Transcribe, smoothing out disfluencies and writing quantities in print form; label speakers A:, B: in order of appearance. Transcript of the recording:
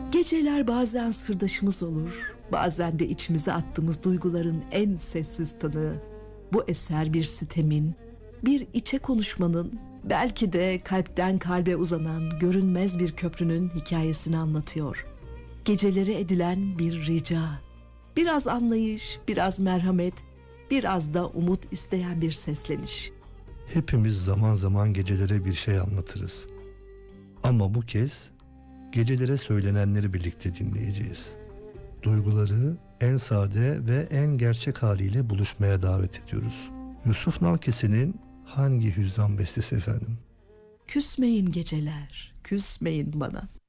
A: Geceler bazen sırdaşımız olur, bazen de içimize attığımız duyguların en sessiz tanığı. Bu eser bir sitemin, bir içe konuşmanın, belki de kalpten kalbe uzanan görünmez bir köprünün hikayesini anlatıyor. Gecelere edilen bir rica, biraz anlayış, biraz merhamet, biraz da umut isteyen bir sesleniş.
B: Hepimiz zaman zaman gecelere bir şey anlatırız. Ama bu kez gecelere söylenenleri birlikte dinleyeceğiz. Duyguları en sade ve en gerçek haliyle buluşmaya davet ediyoruz. Yusuf Nalkese'nin hangi hüzzam bestesi efendim?
A: Küsmeyin geceler, küsmeyin bana.